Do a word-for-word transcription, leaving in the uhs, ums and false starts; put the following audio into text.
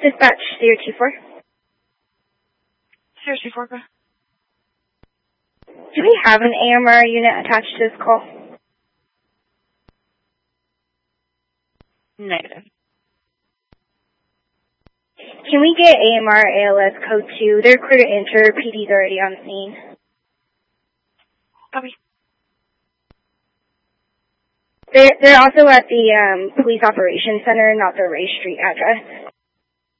Dispatch zero two four. zero two four, go. Do we have an A M R unit attached to this call? Negative. Can we get A M R A L S code two? They're clear to enter. P D's already on scene. Copy. They're, they're also at the um, Police Operations Center, not the Ray Street address.